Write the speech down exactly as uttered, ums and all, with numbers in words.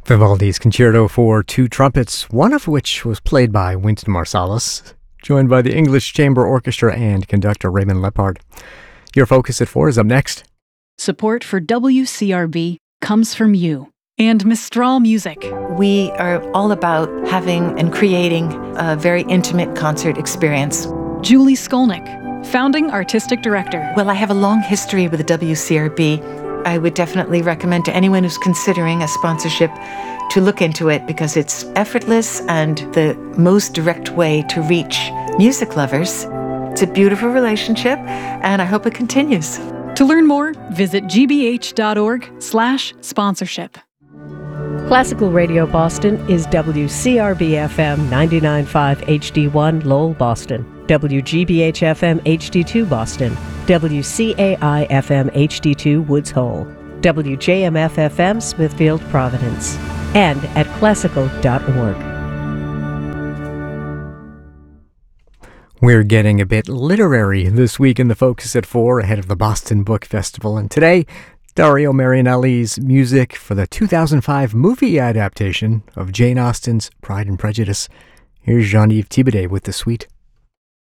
Vivaldi's Concerto for Two Trumpets, one of which was played by Wynton Marsalis, joined by the English Chamber Orchestra and conductor Raymond Lepard. Your Focus at Four is up next. Support for W C R B comes from you and Mistral Music. We are all about having and creating a very intimate concert experience. Julie Skolnick, founding artistic director. Well, I have a long history with the W C R B. I would definitely recommend to anyone who's considering a sponsorship to look into it because it's effortless and the most direct way to reach music lovers. It's a beautiful relationship, and I hope it continues. To learn more, visit gbh.org slash sponsorship. Classical Radio Boston is W C R B F M ninety-nine point five H D one Lowell, Boston, W G B H F M H D two Boston, W C A I F M H D two Woods Hole, W J M F F M Smithfield, Providence, and at classical dot org. We're getting a bit literary this week in the Focus at Four ahead of the Boston Book Festival, and today, Dario Marianelli's music for the two thousand five movie adaptation of Jane Austen's Pride and Prejudice. Here's Jean-Yves Thibaudet with The Suite.